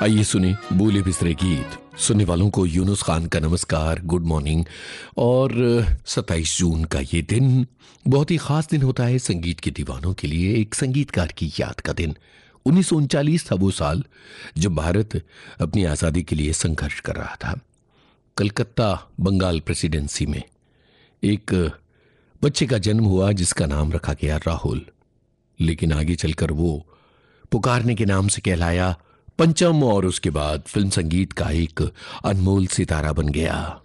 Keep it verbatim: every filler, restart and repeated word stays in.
आइए सुने बोले बिसरे गीत। सुनने वालों को यूनुस खान का नमस्कार, गुड मॉर्निंग। और सत्ताईस जून का ये दिन बहुत ही खास दिन होता है संगीत के दीवानों के लिए, एक संगीतकार की याद का दिन। उन्नीस सौ उनचालीस था वो साल जब भारत अपनी आज़ादी के लिए संघर्ष कर रहा था। कलकत्ता बंगाल प्रेसिडेंसी में एक बच्चे का जन्म हुआ जिसका नाम रखा गया राहुल, लेकिन आगे चलकर वो पुकारने के नाम से कहलाया पंचम और उसके बाद फिल्म संगीत का एक अनमोल सितारा बन गया।